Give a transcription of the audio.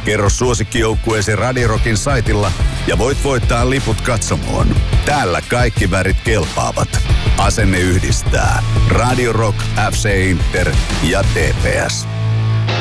Kerro suosikkijoukkueesi Radio Rockin saitilla ja voit voittaa liput katsomoon. Täällä kaikki värit kelpaavat. Asenne yhdistää. Radio Rock, FC Inter ja TPS.